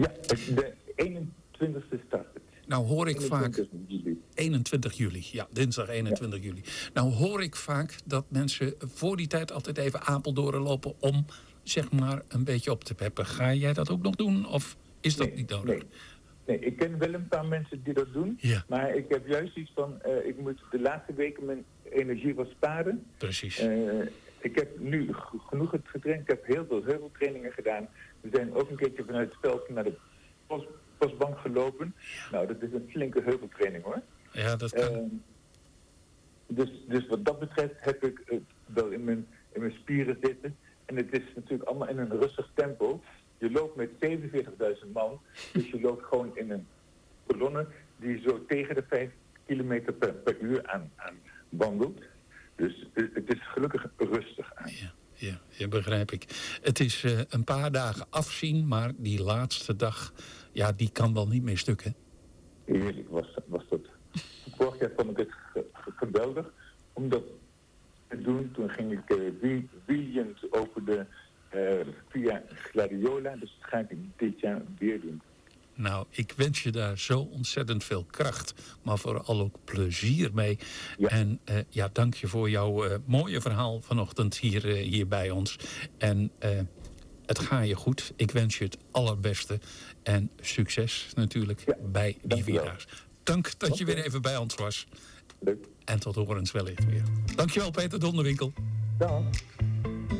Ja, de 21ste start het. Nou hoor ik 21 vaak... juli. 21 juli, ja, dinsdag 21 juli. Nou hoor ik vaak dat mensen voor die tijd altijd even Apeldoorn lopen om, zeg maar, een beetje op te peppen. Ga jij dat ook nog doen of is dat niet nodig? Nee, ik ken wel een paar mensen die dat doen. Ja. Maar ik heb juist iets van, ik moet de laatste weken mijn energie wat sparen. Precies. Ik heb nu genoeg getraind. Ik heb heel veel heuveltrainingen gedaan. We zijn ook een keertje vanuit het veld naar de postbank gelopen. Ja. Nou, dat is een flinke heuveltraining hoor. Ja, dat kan. Dus wat dat betreft heb ik wel in mijn spieren zitten. En het is natuurlijk allemaal in een rustig tempo. Je loopt met 47.000 man. Dus je loopt gewoon in een kolonne die zo tegen de 5 kilometer per uur aan wandelt. Dus het is gelukkig rustig aan. Ja, begrijp ik. Het is een paar dagen afzien, maar die laatste dag, ja, die kan wel niet meer stukken. Heerlijk was dat. Vorig jaar vond ik het geweldig om dat te doen. Toen ging ik wielend over de via Gladiola. Dus dat ga ik dit jaar weer doen. Nou, ik wens je daar zo ontzettend veel kracht, maar vooral ook plezier mee. Ja. En dank je voor jouw mooie verhaal vanochtend hier bij ons. En het gaat je goed. Ik wens je het allerbeste. En succes natuurlijk bij die Vierdaagse. Dank dat je weer even bij ons was. Leuk. En tot horens wellicht weer. Dankjewel Peter Donderwinkel. Dag.